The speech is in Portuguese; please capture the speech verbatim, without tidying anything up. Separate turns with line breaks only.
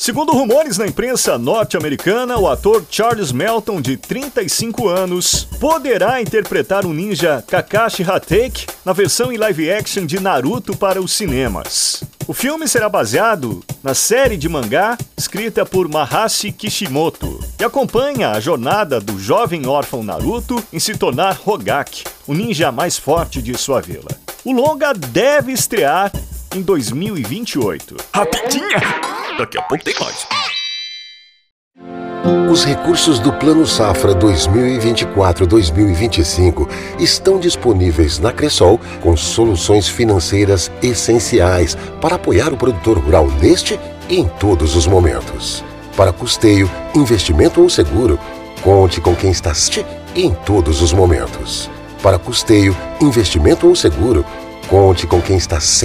Segundo rumores na imprensa norte-americana, o ator Charles Melton, de trinta e cinco anos, poderá interpretar o ninja Kakashi Hatake na versão em live action de Naruto para os cinemas. O filme será baseado na série de mangá escrita por Masashi Kishimoto e acompanha a jornada do jovem órfão Naruto em se tornar Hokage, o ninja mais forte de sua vila. O longa deve estrear em dois mil e vinte e oito.
Rapidinha! Daqui a pouco tem mais.
Os recursos do Plano Safra dois mil e vinte e quatro a dois mil e vinte e cinco estão disponíveis na Cressol com soluções financeiras essenciais para apoiar o produtor rural neste e em todos os momentos. Para custeio, investimento ou seguro, conte com quem está em todos os momentos. Para custeio, investimento ou seguro, conte com quem está sempre